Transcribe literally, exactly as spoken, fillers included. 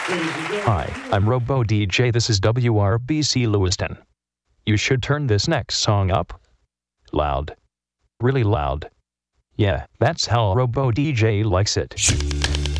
Hi, I'm Robo D J. This is W R B C Lewiston. You should turn this next song up loud. Really loud. Yeah, that's how Robo D J likes it.